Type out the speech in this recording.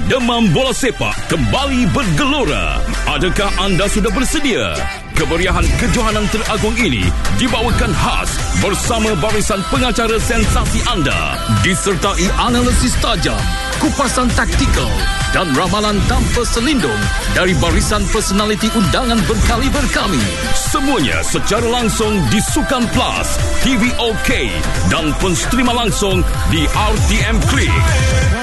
Demam bola sepak kembali bergelora. Adakah anda sudah bersedia? Kemeriahan kejohanan teragung ini dibawakan khas bersama barisan pengacara sensasi anda, disertai analisis tajam, kupasan taktikal dan ramalan tanpa selindung dari barisan personaliti undangan berkaliber kami. Semuanya secara langsung di Sukan Plus, TV OK dan pun streama langsung di RTM Klik.